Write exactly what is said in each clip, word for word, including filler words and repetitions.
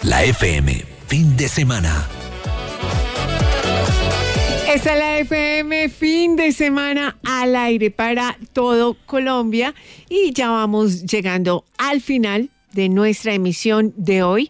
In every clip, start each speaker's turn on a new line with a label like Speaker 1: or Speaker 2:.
Speaker 1: La F M, fin de semana.
Speaker 2: Esta es la F M, fin de semana al aire para todo Colombia. Y ya vamos llegando al final de nuestra emisión de hoy.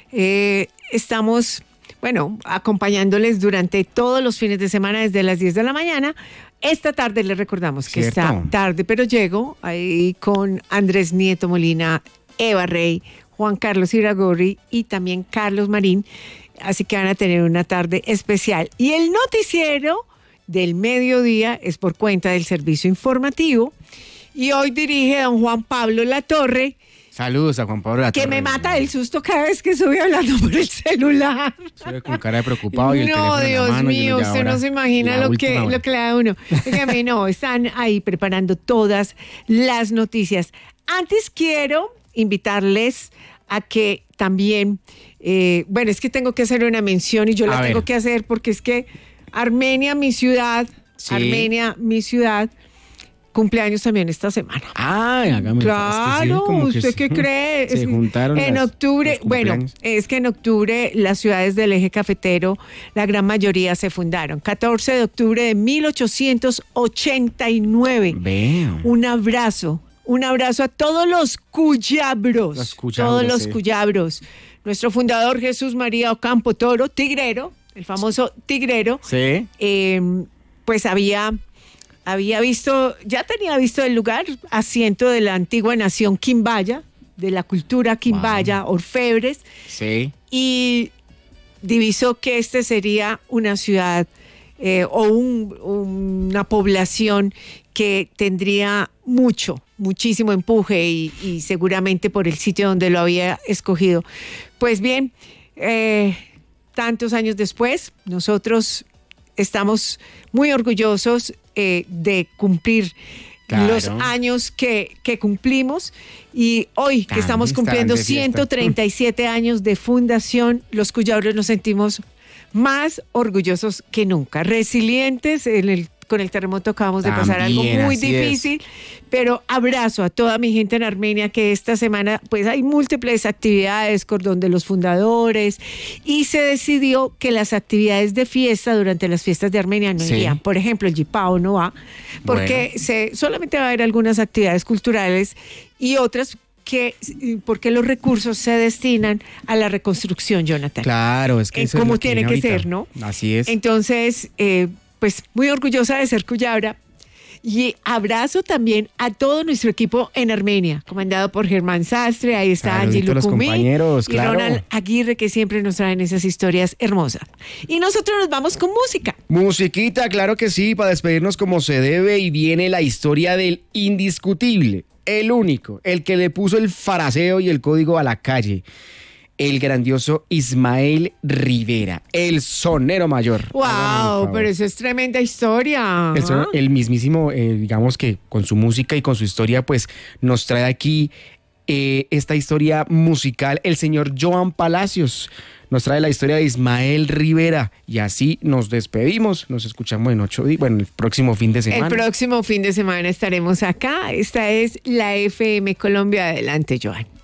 Speaker 2: Eh, estamos, bueno, acompañándoles durante todos los fines de semana desde las diez de la mañana. Esta tarde les recordamos que
Speaker 3: Cierto.
Speaker 2: está tarde, pero llego ahí con Andrés Nieto Molina, Eva Rey, Juan Carlos Iragorri y también Carlos Marín. Así que van a tener una tarde especial. Y el noticiero del mediodía es por cuenta del servicio informativo. Y hoy dirige don Juan Pablo Latorre.
Speaker 3: Saludos a Juan Pablo Latorre.
Speaker 2: Que me mata el susto cada vez que sube hablando por el celular.
Speaker 3: Sube con cara de preocupado y el
Speaker 2: no,
Speaker 3: teléfono en la
Speaker 2: Dios
Speaker 3: mano,
Speaker 2: mío,
Speaker 3: y
Speaker 2: usted no se imagina lo que, lo que le da a uno. Dígame, no, están ahí preparando todas las noticias. Antes quiero invitarles a que también, eh, bueno, es que tengo que hacer una mención y yo la
Speaker 3: A
Speaker 2: tengo
Speaker 3: ver.
Speaker 2: que hacer porque es que Armenia, mi ciudad,
Speaker 3: Sí.
Speaker 2: Armenia, mi ciudad, cumpleaños también esta semana.
Speaker 3: Ay, hágame.
Speaker 2: Claro,
Speaker 3: es que sí, como que
Speaker 2: ¿usted
Speaker 3: sí.
Speaker 2: qué cree?
Speaker 3: Se
Speaker 2: Es-
Speaker 3: juntaron
Speaker 2: En
Speaker 3: las-
Speaker 2: octubre,
Speaker 3: los
Speaker 2: bueno,
Speaker 3: cumpleaños.
Speaker 2: es que en octubre las ciudades del eje cafetero, la gran mayoría se fundaron. catorce de octubre de mil ochocientos ochenta y nueve.
Speaker 3: Veo.
Speaker 2: Un abrazo, un abrazo a todos los cuyabros.
Speaker 3: Los cuyabros,
Speaker 2: todos los
Speaker 3: sí.
Speaker 2: cuyabros. Nuestro fundador Jesús María Ocampo Toro, tigrero, el famoso tigrero,
Speaker 3: Sí.
Speaker 2: eh, pues había, había visto, ya tenía visto el lugar, asiento de la antigua nación quimbaya, de la cultura quimbaya, orfebres,
Speaker 3: Sí.
Speaker 2: y divisó que este sería una ciudad eh, o un- una población que tendría mucho, muchísimo empuje y, y seguramente por el sitio donde lo había escogido. Pues bien, eh, tantos años después, nosotros estamos muy orgullosos eh, de cumplir
Speaker 3: Claro.
Speaker 2: los años que, que cumplimos, y hoy que
Speaker 3: Tan
Speaker 2: estamos
Speaker 3: estarán
Speaker 2: cumpliendo
Speaker 3: de fiesta.
Speaker 2: ciento treinta y siete años de fundación, los cuyabros nos sentimos más orgullosos que nunca, resilientes. En el, con el terremoto acabamos de pasar algo
Speaker 3: También,
Speaker 2: muy
Speaker 3: así es.
Speaker 2: difícil, pero abrazo a toda mi gente en Armenia, que esta semana pues hay múltiples actividades con donde los fundadores, y se decidió que las actividades de fiesta durante las fiestas de Armenia no
Speaker 3: Sí.
Speaker 2: irían. Por ejemplo, el Jipao no va, porque se, solamente va a haber algunas actividades culturales y otras que, porque los recursos se destinan a la reconstrucción, Jonathan.
Speaker 3: Claro, es que
Speaker 2: Eh,
Speaker 3: eso es
Speaker 2: como
Speaker 3: lo
Speaker 2: tiene
Speaker 3: viene
Speaker 2: que
Speaker 3: ahorita.
Speaker 2: ser, ¿no?
Speaker 3: Así es.
Speaker 2: Entonces, eh, pues muy orgullosa de ser cuyabra. Y abrazo también a todo nuestro equipo en Armenia, comandado por Germán Sastre, ahí está
Speaker 3: Saludito
Speaker 2: Angie
Speaker 3: a los
Speaker 2: Lucumí
Speaker 3: compañeros,
Speaker 2: y
Speaker 3: claro.
Speaker 2: Ronald Aguirre, que siempre nos traen esas historias hermosas. Y nosotros nos vamos con música.
Speaker 3: Musiquita, claro que sí, para despedirnos como se debe, y viene la historia del indiscutible, el único, el que le puso el faraseo y el código a la calle, el grandioso Ismael Rivera, el sonero mayor. Hágame un
Speaker 2: ¡Wow!
Speaker 3: favor.
Speaker 2: Pero eso es tremenda historia.
Speaker 3: El, son- el mismísimo, eh, digamos que con su música y con su historia, pues nos trae aquí eh, esta historia musical. El señor Joan Palacios nos trae la historia de Ismael Rivera, y así nos despedimos. Nos escuchamos en ocho días, bueno, el próximo fin de semana.
Speaker 2: El próximo fin de semana estaremos acá. Esta es la F M Colombia. Adelante, Joan.